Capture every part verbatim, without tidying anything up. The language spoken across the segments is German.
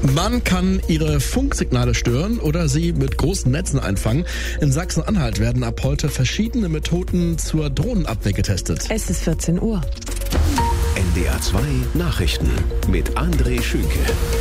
Man kann ihre Funksignale stören oder sie mit großen Netzen einfangen. In Sachsen-Anhalt werden ab heute verschiedene Methoden zur Drohnenabwehr getestet. Es ist vierzehn Uhr. N D R zwei Nachrichten mit André Schünke.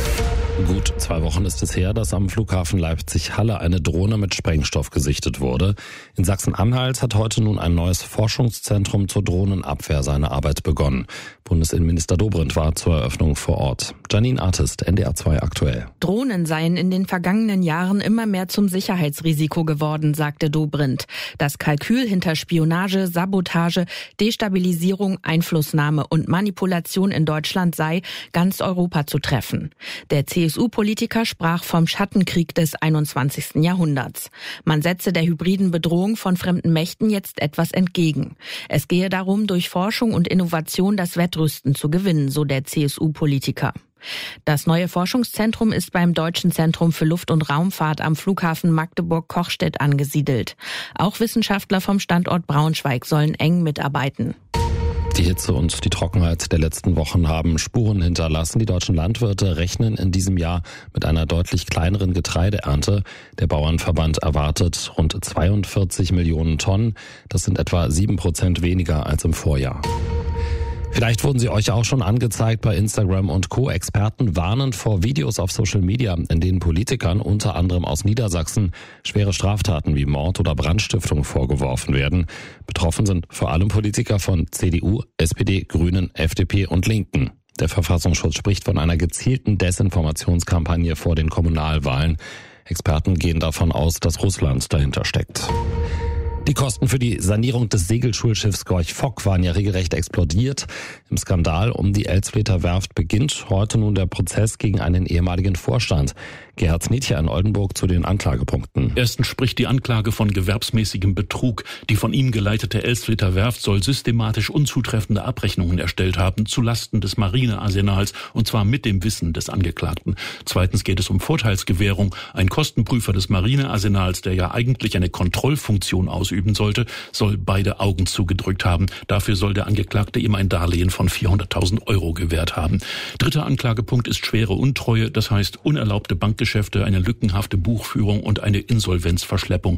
Gut zwei Wochen ist es her, dass am Flughafen Leipzig-Halle eine Drohne mit Sprengstoff gesichtet wurde. In Sachsen-Anhalt hat heute nun ein neues Forschungszentrum zur Drohnenabwehr seine Arbeit begonnen. Bundesinnenminister Dobrindt war zur Eröffnung vor Ort. Janine Artist, N D R zwei aktuell. Drohnen seien in den vergangenen Jahren immer mehr zum Sicherheitsrisiko geworden, sagte Dobrindt. Das Kalkül hinter Spionage, Sabotage, Destabilisierung, Einflussnahme und Manipulation in Deutschland sei, ganz Europa zu treffen. Der C S U-Politiker sprach vom Schattenkrieg des einundzwanzigsten Jahrhunderts. Man setze der hybriden Bedrohung von fremden Mächten jetzt etwas entgegen. Es gehe darum, durch Forschung und Innovation das Wettrüsten zu gewinnen, so der C S U-Politiker. Das neue Forschungszentrum ist beim Deutschen Zentrum für Luft- und Raumfahrt am Flughafen Magdeburg-Kochstedt angesiedelt. Auch Wissenschaftler vom Standort Braunschweig sollen eng mitarbeiten. Die Hitze und die Trockenheit der letzten Wochen haben Spuren hinterlassen. Die deutschen Landwirte rechnen in diesem Jahr mit einer deutlich kleineren Getreideernte. Der Bauernverband erwartet rund zweiundvierzig Millionen Tonnen. Das sind etwa sieben Prozent weniger als im Vorjahr. Vielleicht wurden sie euch auch schon angezeigt bei Instagram und Co. Experten warnen vor Videos auf Social Media, in denen Politikern, unter anderem aus Niedersachsen, schwere Straftaten wie Mord oder Brandstiftung vorgeworfen werden. Betroffen sind vor allem Politiker von C D U, S P D, Grünen, F D P und Linken. Der Verfassungsschutz spricht von einer gezielten Desinformationskampagne vor den Kommunalwahlen. Experten gehen davon aus, dass Russland dahinter steckt. Die Kosten für die Sanierung des Segelschulschiffs Gorch Fock waren ja regelrecht explodiert. Im Skandal um die Elsfleter Werft beginnt heute nun der Prozess gegen einen ehemaligen Vorstand. Gerhard Snitcher in Oldenburg zu den Anklagepunkten. Erstens spricht die Anklage von gewerbsmäßigem Betrug. Die von ihm geleitete Elsfleter Werft soll systematisch unzutreffende Abrechnungen erstellt haben zulasten des Marinearsenals, und zwar mit dem Wissen des Angeklagten. Zweitens geht es um Vorteilsgewährung. Ein Kostenprüfer des Marinearsenals, der ja eigentlich eine Kontrollfunktion ausüben sollte, soll beide Augen zugedrückt haben. Dafür soll der Angeklagte ihm ein Darlehen von vierhunderttausend Euro gewährt haben. Dritter Anklagepunkt ist schwere Untreue, das heißt unerlaubte Bankgeschäfte, eine lückenhafte Buchführung und eine Insolvenzverschleppung.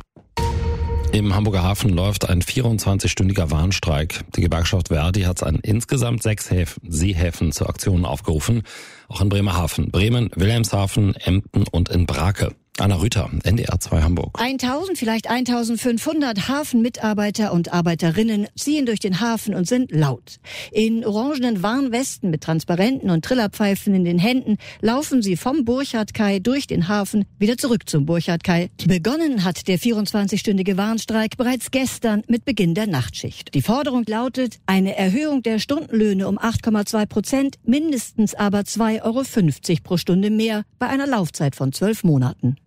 Im Hamburger Hafen läuft ein vierundzwanzigstündiger Warnstreik. Die Gewerkschaft Verdi hat an insgesamt sechs Häfen, Seehäfen zur Aktion aufgerufen. Auch in Bremerhaven, Bremen, Wilhelmshaven, Emden und in Brake. Anna Rüther, N D R zwei Hamburg. eintausend, vielleicht eintausendfünfhundert Hafenmitarbeiter und Arbeiterinnen ziehen durch den Hafen und sind laut. In orangenen Warnwesten mit Transparenten und Trillerpfeifen in den Händen laufen sie vom Burchardkai durch den Hafen wieder zurück zum Burchardkai. Begonnen hat der vierundzwanzigstündige Warnstreik bereits gestern mit Beginn der Nachtschicht. Die Forderung lautet eine Erhöhung der Stundenlöhne um acht Komma zwei Prozent, mindestens aber zwei Euro fünfzig pro Stunde mehr bei einer Laufzeit von zwölf Monaten.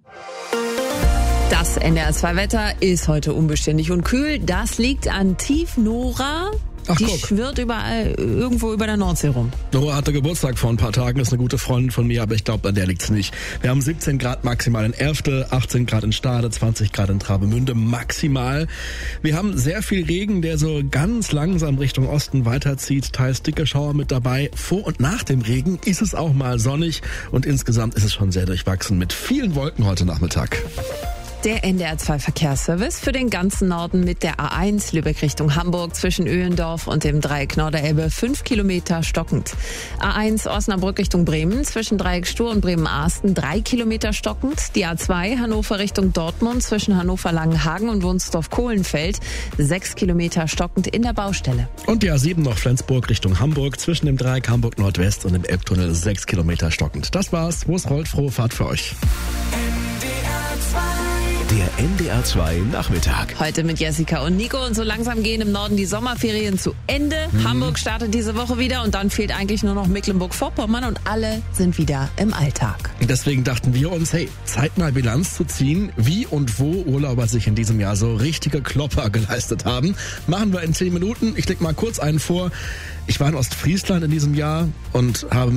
Das N D R zwei Wetter ist heute unbeständig und kühl. Das liegt an Tief-Nora. Ach, die guck. schwirrt überall irgendwo über der Nordsee rum. Nora hatte Geburtstag vor ein paar Tagen, ist eine gute Freundin von mir, aber ich glaube, an der liegt's nicht. Wir haben siebzehn Grad maximal in Erfte, achtzehn Grad in Stade, zwanzig Grad in Travemünde maximal. Wir haben sehr viel Regen, der so ganz langsam Richtung Osten weiterzieht, teils dicke Schauer mit dabei. Vor und nach dem Regen ist es auch mal sonnig und insgesamt ist es schon sehr durchwachsen mit vielen Wolken heute Nachmittag. Der N D R zwei Verkehrsservice für den ganzen Norden mit der A eins Lübeck Richtung Hamburg zwischen Öhlendorf und dem Dreieck Norderelbe fünf Kilometer stockend. A eins Osnabrück Richtung Bremen zwischen Dreieck Stur und Bremen-Arsten drei Kilometer stockend. Die A zwei Hannover Richtung Dortmund zwischen Hannover-Langenhagen und Wunsdorf-Kohlenfeld sechs Kilometer stockend in der Baustelle. Und die A sieben noch Flensburg Richtung Hamburg zwischen dem Dreieck Hamburg Nordwest und dem Elbtunnel sechs Kilometer stockend. Das war's. Wo es rollt, frohe Fahrt für euch. Der N D R zwei Nachmittag. Heute mit Jessica und Nico und so langsam gehen im Norden die Sommerferien zu Ende. Mhm. Hamburg startet diese Woche wieder und dann fehlt eigentlich nur noch Mecklenburg-Vorpommern und alle sind wieder im Alltag. Deswegen dachten wir uns, hey, Zeit mal Bilanz zu ziehen, wie und wo Urlauber sich in diesem Jahr so richtige Klopper geleistet haben. Machen wir in zehn Minuten. Ich leg mal kurz einen vor. Ich war in Ostfriesland in diesem Jahr und habe